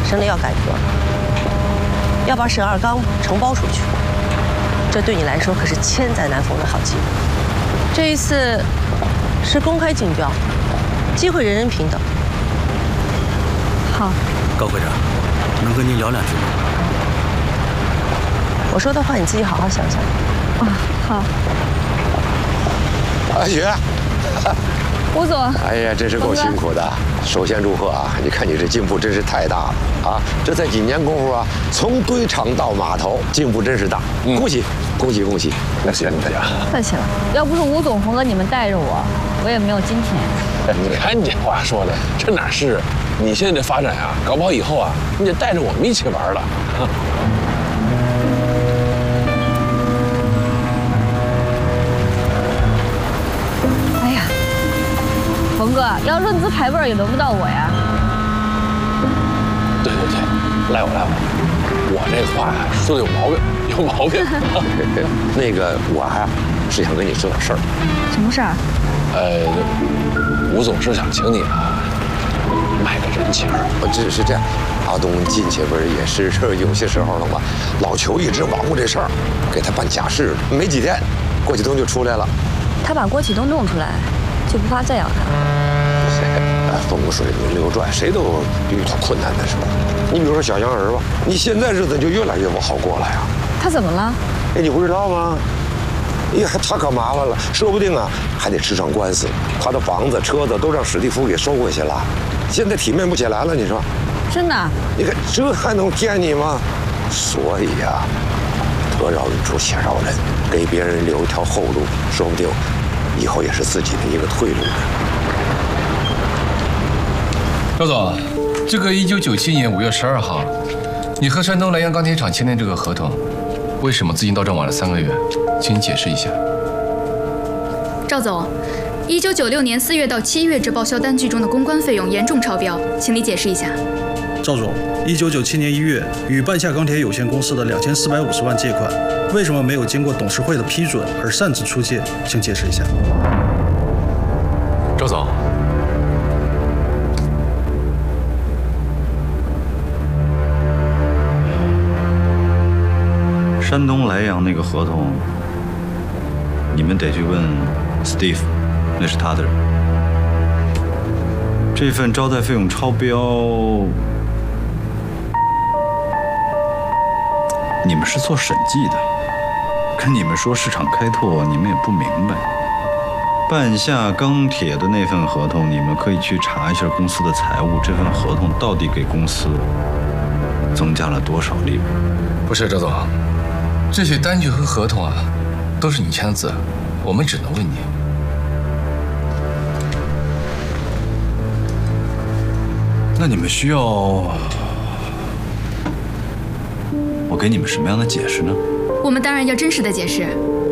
真的要改革，要把沈二刚承包出去，这对你来说可是千载难逢的好机会。这一次是公开竞标，机会人人平等。 好， 高会长，能跟您聊两句吗？ 我说的话你自己好好想想。 啊，好。 阿雪， 吴总， 哎呀，真是够辛苦的。首先祝贺啊！你看你这进步真是太大了啊！这才几年功夫啊，从堆场到码头，进步真是大，恭喜恭喜恭喜！ 那谢谢大家。 客气了，要不是吴总、洪哥你们带着我，我也没有今天。 你看你这话说的，这哪是？你现在这发展啊，搞不好以后啊，你得带着我们一起玩了。 哎呀，洪哥，要论资排辈也轮不到我呀。 对，赖我，我这话啊说的有毛病。 那个我还是想跟你说点事儿。 什么事儿？ 吴总是想请你啊，卖个人情。 这是这样，阿东进去不是也是有些时候了吗？老裘一直忙活这事儿，给他办假释，没几天，郭启东就出来了。 他把郭启东弄出来，就不怕再咬他？ 风水轮流转，谁都遇到困难的时候。你比如说小杨儿吧，你现在日子就越来越不好过了呀。 他怎么了？ 哎，你不知道吗？哎呀，他可麻烦了，说不定啊还得吃上官司，他的房子、车子都让史蒂夫给收回去了，现在体面不起来了。你说？ 真的？ 你看这还能骗你吗？所以呀，得饶人处且饶人，给别人留一条后路，说不定以后也是自己的一个退路呢。 赵总，这个1997年5月12号，你和山东莱阳钢铁厂签订这个合同，为什么资金到账晚了3个月？请你解释一下。 赵总，1996年4月到7月这报销单据中的公关费用严重超标，请你解释一下。 赵总，1997年1月与半夏钢铁有限公司的2450万借款，为什么没有经过董事会的批准而擅自出借？请解释一下。 赵总。 山东莱阳那个合同，你们得去问 Steve， 那是他的人。这份招待费用超标，你们是做审计的，跟你们说市场开拓，你们也不明白。半夏钢铁的那份合同，你们可以去查一下公司的财务，这份合同到底给公司增加了多少利润？ 不是，赵总。这些单据和合同啊，都是你签的字，我们只能问你。 那你们需要我给你们什么样的解释呢？ 我们当然要真实的解释。